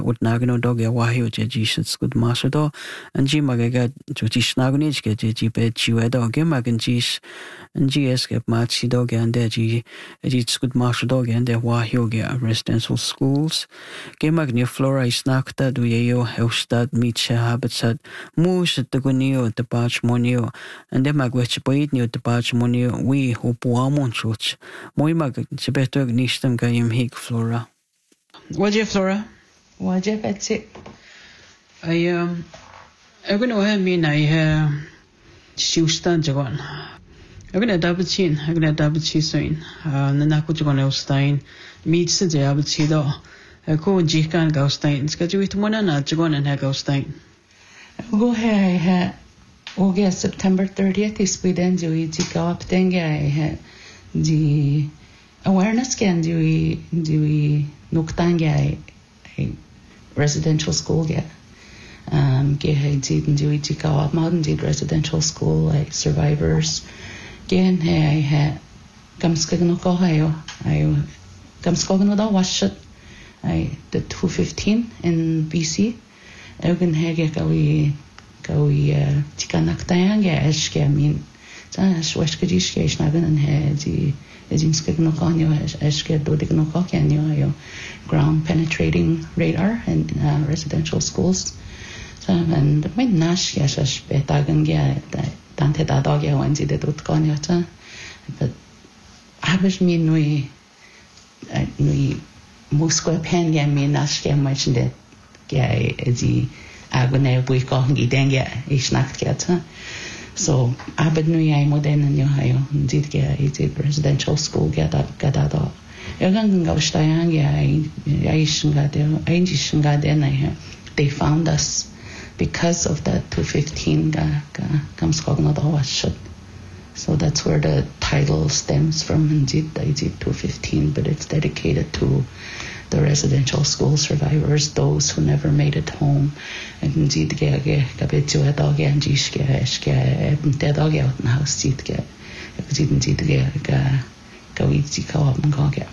ut nagno dog ya wahio je ji skud maso do anji magega jo ji snagni ke ji pe chiwe do ge magan ji anji es ke ma chi do ge ande ji skud maso do ge ande wahio ge residential schools ge magni flora snakta do yo hostad mit habitat mus de gunio de patmonio ande magwech poit ni de patmonio we ho poamon chuch moi mag se beto gnistam ga im hig flora. What you Flora? What you Betsy? I'm gonna have me I Houston jagon. I'm gonna double cheese soon. Nana could go no stein. Meet the double cheese do. I call Jikan go stein. Schedule it one and jagon and go stein. Go ahead. August September 30th is within the go up then I had the awareness can do we Nuktanga residential school get ge did do it go up modern did residential school like survivors gen I had gamskagno ko hayo I gamskagno da wash it I the 215 in BC Ogun hege gawi tikanaktanga eske min Schweskedisch geschnabben die Zinskagnokanyo eske dodignokanyo ground penetrating radar in residential schools. So and my nash yashash betagan ge dante dadog ya wanzi de dotkanyo ta but habish mi nui musko pen ge mi nash ge machinde ge ezi agone buiko ngi denge ishnacht ge ta so abad nui ai modern nyo hayo did residential school get da yagang gawstayang they found us because of that 215 comes so that's where the title stems from indeed 215 but it's dedicated to the residential school survivors, those who never made it home. And indeed, kapitju dog and jishke te dog out in house seat indeed gawitzi kaap ngage.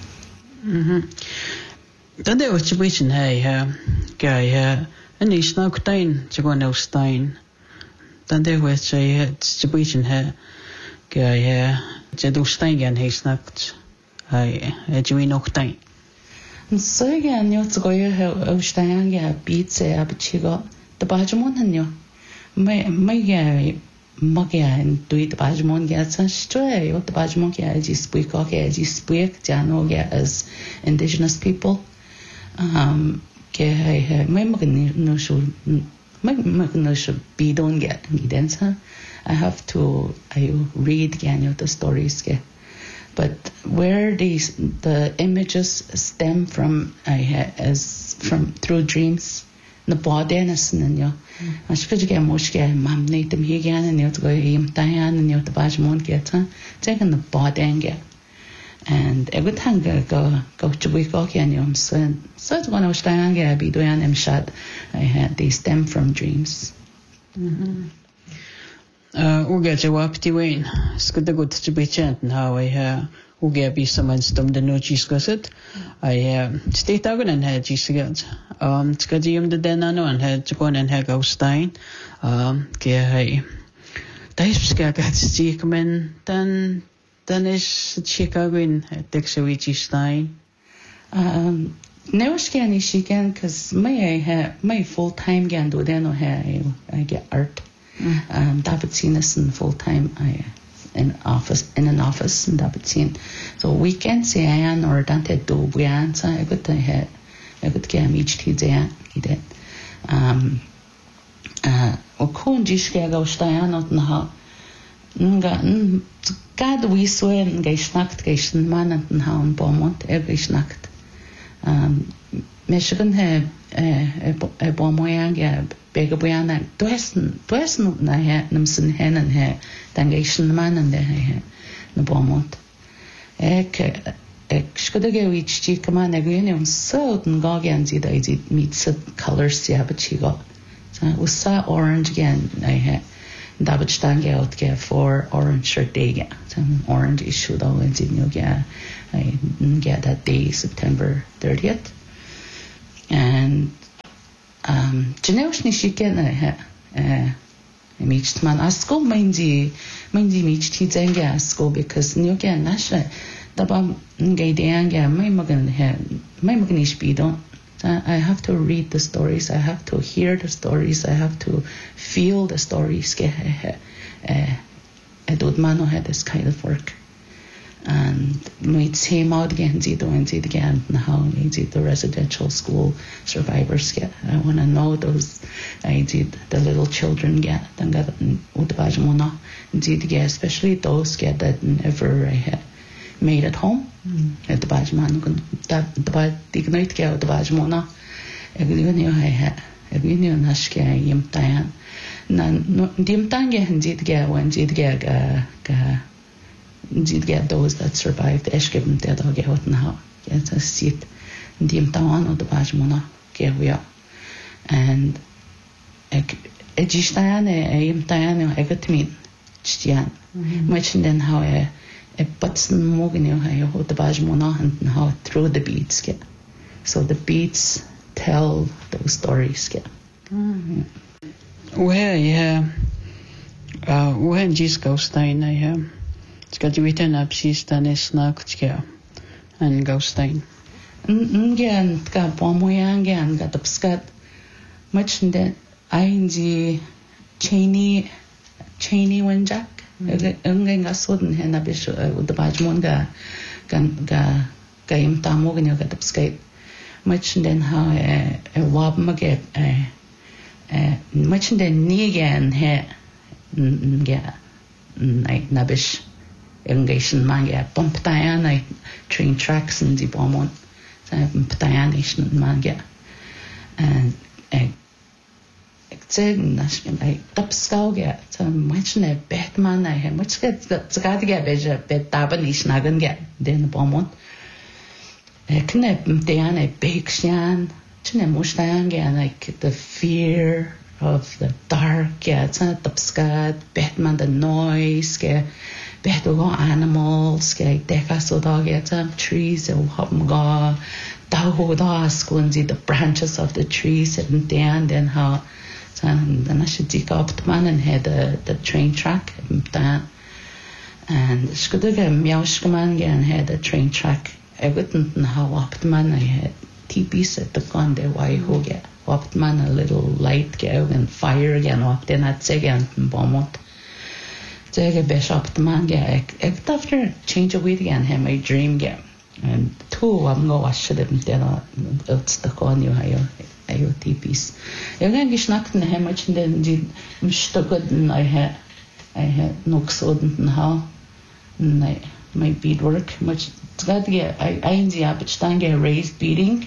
Dan de situation hey guy and is now stein to go no stein. Dan de was situation hey guy do stein again he's not we no stein. So again, you to go Ostang, beats a chigo, the Bajamon and you. My Mogia and do it Bajamon gets a stray, what the Bajamon gets speak, okay, as you speak, Jano as indigenous people. My no should be don't get me dancer. I have to read again the stories. But where the images stem from, as from through dreams, the body and yo. I should get moshke, mam need them here again, and you to go him Diane and you the Bajamon get taking the body and get. And every time go to week and you so it's one of Diane be doing them shot. They stem from dreams. Uge jawabti wain skudda gut to be chant and how I uge be someone stum the no chiscoset I state agon and had chisgat skadium the denano and had to go and have Gaustein ke hey Daiska got stickman then is Chicago in Texawichi Stein Never scan is she can cause my full-time gan do then I get art. Dapat seen us in full time in an office and dapat seen. So weekends ayan or dante do buyan sa I could get each day ide. O kun jishke gaustayan not na nga kad we swen geschnackt geschen man und haun bomont geschnackt. Michigan bomoyang bega buyana duessen na nimsen hennen he dan geischen mannen de he na bomont ek skudage wichi kaman agene so den gagen sie da it meets colors ja bechigo so usa orange again I had dapat stange out ge for orange shirt day some orange issue though in you I get that day September 30th and Janelle ni shikena meet man at school mindy meet tea at school because new again nasha daba gay danga my maganish bidon. I have to read the stories, I have to hear the stories, I have to feel the stories. I don't man had this kind of work. And we came out again, again, how the residential school survivors get. I want to know those, the little children get, especially those get that never made at home. At the Bajman, the Dignite get the Bajmona, every new Nashka, Yim Tayan. Dim Tanga and did get when did get those that survived Eshkib dead or get out now. Get a seat Dim Tawan or the Bajmona, get we are. And a Jishtan, a Yim Tayan, I got to meet Chian. Much then how a button moving how the Bajmona and how through the beats get. So the beats tell those stories get. Well, yeah. When Jesus goes down, I have. It's got to be ten up, she's done a snack and goes down. Again, got Bomoyang and got the scat. Much that I Cheney when Jack. Got sudden hen a bishop with the Bajmonga Gaim Tamogan, you got the skate. Much then how a wabmaget much then Negan night nabish engagement manga bump Diana train tracks in the Beaumont Diana manga and I top skull get some much a Batman I have much get better bet Dabanish nagan get then the Beaumont Diana big shan and like the fear of the dark, it's not the Batman, the noise, better animals, decaso dog, trees, hopmaga, the branches of the trees, and then how then I should dig up the man and had the train track, and Skudaga Miaushkaman and had a train track. I wouldn't know how up the man I had. TPs at the gun there, why who get up man a little light go and fire again up then I'd say again from Beaumont. So I get best up the man get after change of weight again him my dream get and two I'm go I should have then it's the con you ayo TPs. You're going to snack in the much and then did stuck good and I had no soden and how and my beadwork much it's got to get I in the average time get raised beading.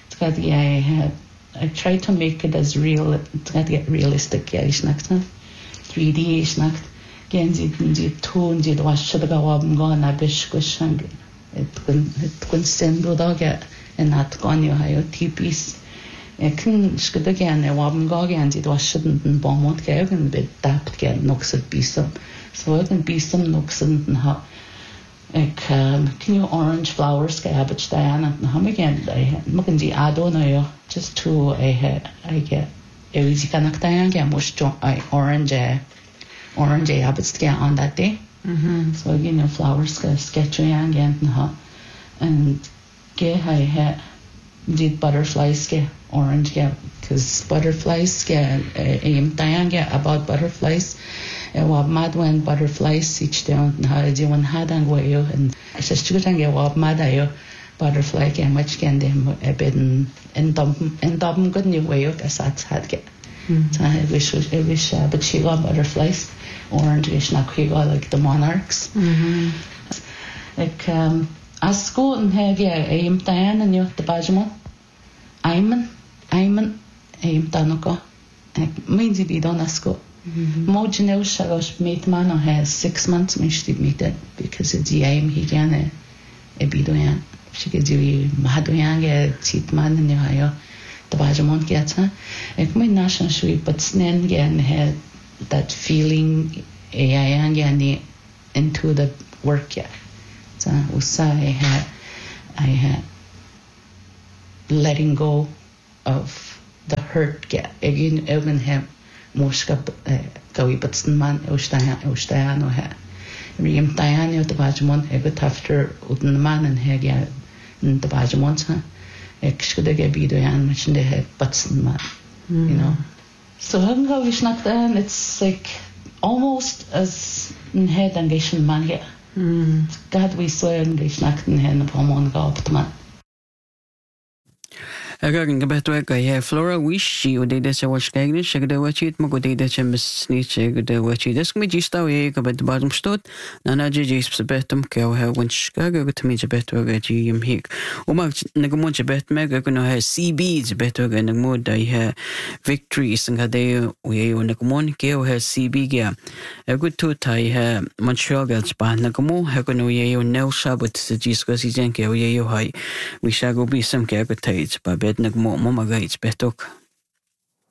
I tried to make it as real. It's got to get realistic. Yeah, it's not 3D. It's not. Again, the tone, the wash the go up and go on a bish question. It can send the dog and not gone you higher TPs. It can skid again. I won't go again. The wash shouldn't and Beaumont get and be tapped get nooks at be some. So it can be some nooks and how. Can you orange flowers cabbage Diana and hum again I look in the ado just to I get a easy connect Diana much I orange habits get on that day. So again flowers sketch again and get I had did butterflies get orange get because butterflies get Diana get about butterflies. Mad when butterflies each down how do one had and way and I just took and get mad ayo butterfly can much can them a bit and dumb good new way of as had get. So I wish but she got butterflies orange is not got like the monarchs. Like as school and have aim Diana and you the Bajmo I'm aim Tanoko means be done as school. Mojinel Shagos made man has 6 months made meet it because it's the aim he can a bidoyan. She could do Mahadoyang a cheat man in Ohio. The Bajamon gets her. It may national sweep, but Snen again had that feeling into the work yet. So I had letting go of the hurt. hurt get again even him moska gawi batsan man ustayan no ha rim tayan yo tabajmon ego after utn man and he ga the bajmon sa ekshkude ge bido yan machin de he batsan man you know so having how wish not then it's like almost as in head and geshin man here God we saw and gish nakten hen of hormone gapt man Again, Gabetua, Flora, wish you did this. I watch Gagnish, shake the watch it, Mogo did that, Miss Snitch, the watch it. This me just away about the bottom stot, Nana Jis, Betum, Cow, when Chicago to me, Betua, Gim Hick. Umak Nagamuncha Bet Mega gonna have CBs better than the mood I have victories and Hadeo, we on Nagamon, Gale has CB gear. A good two tie have Montreal gets by Nagamo, Hagono Yeo, Nel Shabbat, the Giscosi Jenke, Yeo High. We shall go be some Gagatage, but bet nagmo mama gaits betok.